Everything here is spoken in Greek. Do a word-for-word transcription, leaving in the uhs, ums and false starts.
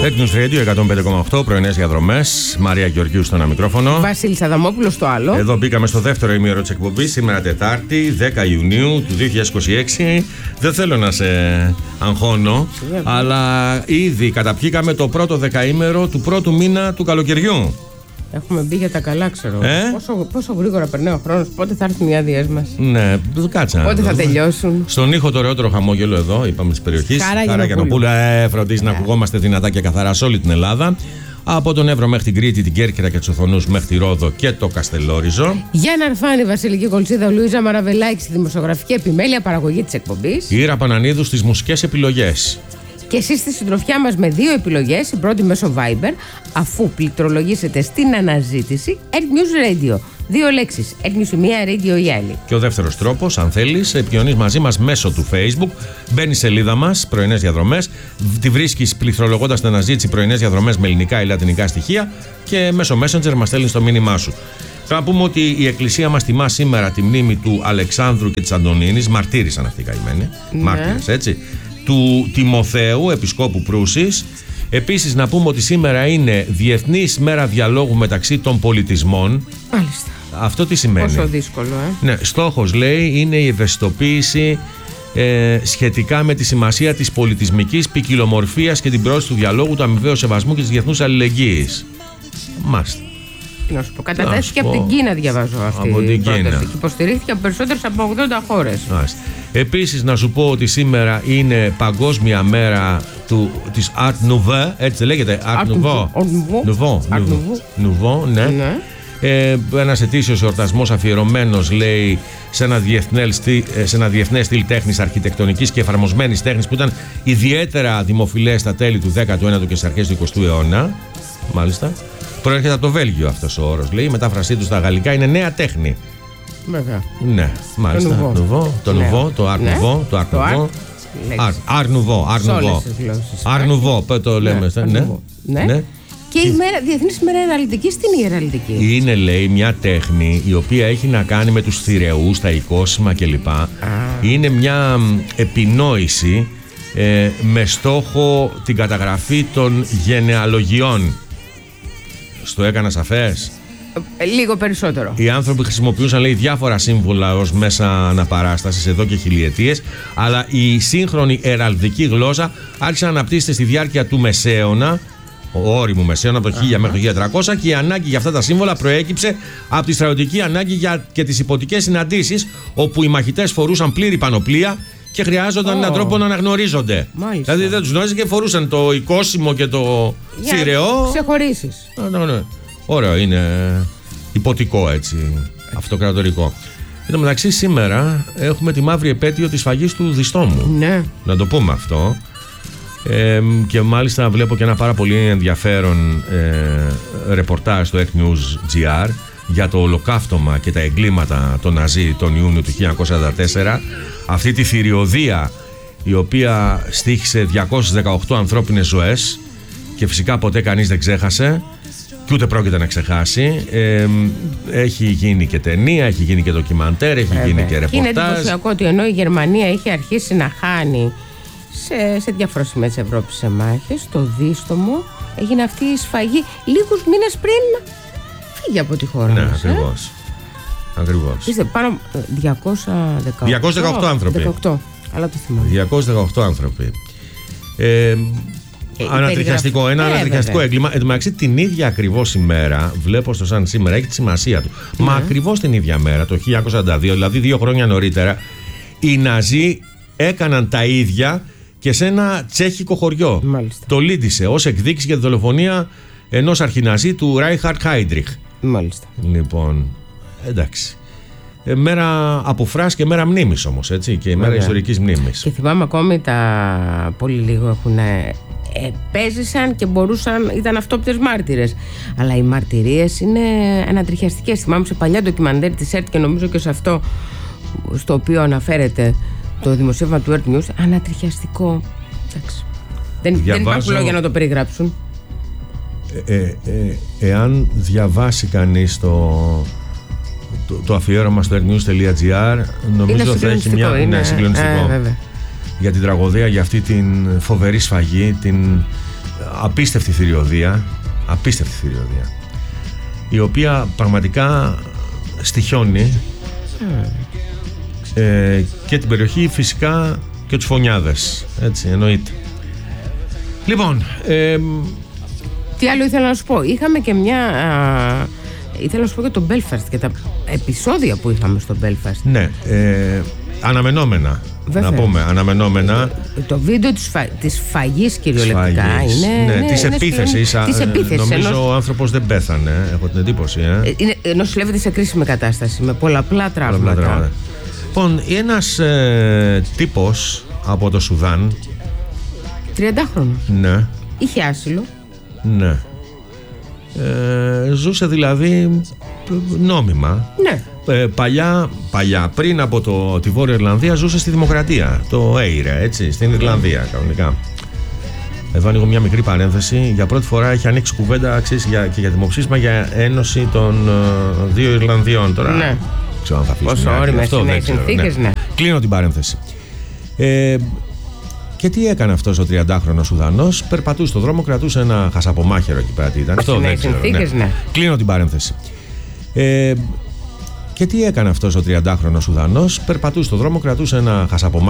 News Radio εκατόν πέντε κόμμα οκτώ, πρωινές διαδρομές. Μαρία Γεωργίου στο ένα μικρόφωνο. Βασίλης Αδαμόπουλος στο άλλο. Εδώ μπήκαμε στο δεύτερο ημίωρο της εκπομπής. Σήμερα Τετάρτη, δέκα Ιουνίου του δύο χιλιάδες είκοσι έξι. Δεν θέλω να σε αγχώνω, yeah, αλλά ήδη καταπιήκαμε το πρώτο δεκαήμερο του πρώτου μήνα του καλοκαιριού. Έχουμε μπει για τα καλά, ξέρω. Ε? Πόσο, πόσο γρήγορα περνάει ο χρόνος, πότε θα έρθουν οι άδειές μας. Ναι, κάτσα. Πότε θα τελειώσουν. Στον ήχο το ωραιότερο χαμόγελο εδώ, είπαμε της περιοχής. Χάρα Γιαννοπούλου. Ε, φροντίζει yeah. να ακουγόμαστε δυνατά και καθαρά σε όλη την Ελλάδα. Από τον Εύρο μέχρι την Κρήτη, την Κέρκυρα και τους Οθονούς μέχρι τη Ρόδο και το Καστελόριζο. Γιάννα Αρφάνη, Βασιλική Κολτσίδα, Λουίζα Μαραβελάκη στη δημοσιογραφική επιμέλεια παραγωγή της εκπομπής. Ήρα Πανανίδου στις μουσικές επιλογές. Και εσείς στη συντροφιά μας με δύο επιλογές, η πρώτη μέσω Viber, αφού πληκτρολογήσετε στην αναζήτηση Earth News Radio. Δύο λέξεις, Earth News η μία, Radio η άλλη. Και ο δεύτερος τρόπος, αν θέλεις, επικοινωνείς μαζί μας μέσω του Facebook. Μπαίνεις στη σελίδα μας, πρωινές διαδρομές, τη βρίσκεις πληκτρολογώντας την αναζήτηση πρωινές διαδρομές με ελληνικά ή λατινικά στοιχεία και μέσω Messenger μας στέλνεις το μήνυμά σου. Θα πούμε ότι η Εκκλησία μας τιμά σήμερα τη μνήμη του Αλεξάνδρου και της Αντωνίνης, μαρτύρησαν αυτοί οι καημένοι, ναι. μάρτυρες, έτσι. Του Τιμοθέου, επισκόπου Προύσης. Επίσης να πούμε ότι σήμερα είναι Διεθνής Μέρα Διαλόγου μεταξύ των πολιτισμών. Μάλιστα. Αυτό τι σημαίνει? Πόσο δύσκολο, ε? Ναι, στόχος λέει είναι η ευαισθητοποίηση ε, σχετικά με τη σημασία της πολιτισμικής ποικιλομορφίας και την πρόθεση του διαλόγου, του αμοιβαίου σεβασμού και της διεθνούς αλληλεγγύης. Μάλιστα. Να σου πω, κατατέθηκε από την Κίνα, διαβάζω αυτή από την πρόταση. Κίνα. Και υποστηρίχθηκε από περισσότερες από ογδόντα χώρες. Μάλιστα. Επίσης να σου πω ότι σήμερα είναι Παγκόσμια Μέρα του, της Art Nouveau, έτσι λέγεται, Art Nouveau. Nouveau, Nouveau, ναι. ναι. Ε, ένας ετήσιος εορτασμός αφιερωμένος, λέει, σε ένα, σε ένα διεθνές στυλ τέχνης αρχιτεκτονικής και εφαρμοσμένης τέχνης που ήταν ιδιαίτερα δημοφιλές στα τέλη του δέκατου ένατου και στις αρχές του εικοστού αιώνα. Μάλιστα. Προέρχεται από το Βέλγιο αυτός ο όρος, λέει. Η μετάφρασή του στα γαλλικά είναι νέα τέχνη. Βέβαια. Ναι, μάλιστα. Το Nouveau, το Nouveau, το Art Nouveau, το Art Nouveau. Art Nouveau, Art Nouveau. Art Nouveau, το λέμε. Ναι. Και η μέρα, Διεθνής Μέρα Ιεραλλητικής, τι είναι η ιεραλλητική? Είναι, λέει, μια τέχνη η οποία έχει να κάνει με τους θηρεούς, τα οικόσιμα κλπ. Είναι μια επινόηση ε, με στόχο την καταγραφή των γενεαλογιών. Στο έκανα σαφές? Ε, λίγο περισσότερο. Οι άνθρωποι χρησιμοποιούσαν, λέει, διάφορα σύμβολα ως μέσα αναπαράστασης εδώ και χιλιετίες, αλλά η σύγχρονη εραλδική γλώσσα άρχισε να αναπτύσσεται στη διάρκεια του Μεσαίωνα, ο όριμου Μεσαίωνα, από το χίλια μέχρι το χίλια τριακόσια, και η ανάγκη για αυτά τα σύμβολα προέκυψε από τη στρατιωτική ανάγκη για και τις υποτικές συναντήσεις, όπου οι μαχητές φορούσαν πλήρη πανοπλία και χρειάζονταν oh. έναν τρόπο να αναγνωρίζονται. Μάλιστα. Δηλαδή δεν τους γνώριζε και φορούσαν το οικόσιμο και το θηρεό. Ξεχωρίσεις. Ναι, ναι, ναι. Ωραίο, είναι υποτικό, έτσι, αυτοκρατορικό. Εν τω μεταξύ, σήμερα έχουμε τη μαύρη επέτειο της σφαγής του Διστόμου. Ναι. Να το πούμε αυτό. Ε, και μάλιστα βλέπω και ένα πάρα πολύ ενδιαφέρον ε, ρεπορτάζ στο Earth News τζι αρ για το ολοκαύτωμα και τα εγκλήματα των Ναζί τον Ιούνιο του χίλια εννιακόσια σαράντα τέσσερα. Αυτή τη θηριωδία η οποία στοίχησε διακόσιες δεκαοκτώ ανθρώπινες ζωές και φυσικά ποτέ κανείς δεν ξέχασε και ούτε πρόκειται να ξεχάσει. Ε, έχει γίνει και ταινία, έχει γίνει και ντοκιμαντέρ, έχει Βέβαια. γίνει και ρεπορτάζ. Είναι εντυπωσιακό ότι ενώ η Γερμανία έχει αρχίσει να χάνει σε, σε διάφορα σημεία της Ευρώπης σε μάχες, στο Δίστομο έγινε αυτή η σφαγή λίγους μήνες πριν φύγει από τη χώρα ναι, μας. Ακριβώς. Ε? Ακριβώς. Είστε πάνω διακόσια δεκαοκτώ, διακόσιοι δεκαοκτώ άνθρωποι. δεκαοκτώ. Αλλά το θυμάμαι. διακόσιοι δεκαοκτώ άνθρωποι. Ε, ε, ανατριχιαστικό, ένα ε, ανατριχιαστικό βέβαια. έγκλημα. Εν τω μεταξύ, την ίδια ακριβώς ημέρα, βλέπω στο σαν σήμερα, έχει τη σημασία του. Ναι. Μα ακριβώς την ίδια μέρα, το χίλια εννιακόσια σαράντα δύο, δηλαδή δύο χρόνια νωρίτερα, οι Ναζί έκαναν τα ίδια και σε ένα τσέχικο χωριό. Μάλιστα. Το Λίντισε ως εκδίκηση για τη δολοφονία ενός αρχιναζί του Ράιχαρτ Χάιντριχ. Μάλιστα. Λοιπόν, εντάξει. Ε, μέρα αποφράς και μέρα μνήμης όμως, έτσι, και μέρα ιστορικής μνήμης. Και θυμάμαι ακόμη τα πολύ λίγο που να επέζησαν και μπορούσαν, ήταν αυτόπτες μάρτυρες. Αλλά οι μαρτυρίες είναι ανατριχιαστικές. Θυμάμαι σε παλιά ντοκιμαντέρ της ΕΡΤ και νομίζω και σε αυτό στο οποίο αναφέρεται το δημοσίευμα του Earth News, ανατριχιαστικό. Εντάξει. Δεν, Διαβάζω... δεν υπάρχουν λόγια να το περιγράψουν. Ε, ε, ε, εάν διαβάσει κανείς το, το, το αφιέρωμα στο earthnews τελεία gr, νομίζω θα έχει μια είναι, ναι, συγκλονιστικό ε, για την τραγωδία, για αυτή την φοβερή σφαγή, την απίστευτη θηριωδία, απίστευτη θηριωδία, η οποία πραγματικά στοιχιώνει mm. ε, και την περιοχή, φυσικά και τους φωνιάδες, έτσι εννοείται. Λοιπόν, ε, τι άλλο ήθελα να σου πω? Είχαμε και μια α, ήθελα να σου πω για το Belfast και τα επεισόδια που είχαμε στο Belfast. Ναι, ε, αναμενόμενα. Βέβαια. Να πούμε, αναμενόμενα. Το βίντεο της, φα... της φαγής κυριολεκτικά φαγής. είναι. Ναι, ναι, της επίθεσης. Της επίθεσης. Νομίζω ενός... ο άνθρωπος δεν πέθανε, έχω την εντύπωση. Ε. Είναι, νοσηλεύεται σε κρίσιμη κατάσταση με πολλαπλά τραύματα. Πολλαπλά τραύματα. Λοιπόν, ένας ε, τύπος από το Σουδάν. τριαντάχρονος. Ναι. Είχε άσυλο. Ναι. Ε, ζούσε δηλαδή νόμιμα. Ναι. Ε, παλιά, παλιά, πριν από το, τη Βόρεια Ιρλανδία, ζούσε στη Δημοκρατία. Το Έιρε, έτσι, στην Ιρλανδία κανονικά. Εδώ ανοίγω μια μικρή παρένθεση. Για πρώτη φορά έχει ανοίξει κουβέντα, ξέρεις, για, και για δημοψήφισμα για ένωση των uh, δύο Ιρλανδιών. Τώρα ναι. ξέρω αν θα αφήσουμε. Πόσο όριμες είναι οι συνθήκες, ναι. ναι. Κλείνω την παρένθεση. Ε, Και τι έκανε αυτός ο τριαντάχρονος Σουδανός? Περπατούσε στον δρόμο, κρατούσε ένα χασαπομάχαιρο εκεί πέρα. Τι ήταν αυτό? Δεν ξέρω. Ναι. Ναι. Κλείνω την παρένθεση. Ε, και τι έκανε αυτός ο τριαντάχρονος Σουδανός? Περπατούσε στον δρόμο, κρατούσε ένα χασαπομάχαιρο.